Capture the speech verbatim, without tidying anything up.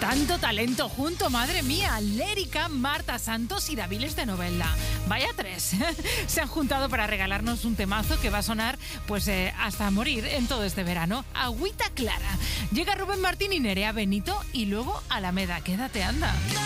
Tanto talento junto, madre mía. Lérica, Marta Santos y Daviles de Novelda. Vaya tres. Se han juntado para regalarnos un temazo que va a sonar pues eh, hasta morir en todo este verano. Agüita Clara. Llega Rubén Martín y Nerea Benito y luego Alameda. Quédate, anda.